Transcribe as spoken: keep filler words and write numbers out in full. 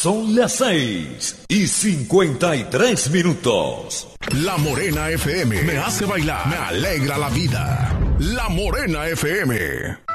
Son las seis y cincuenta y tres minutos. La Morena F M me hace bailar, me alegra la vida. La Morena F M.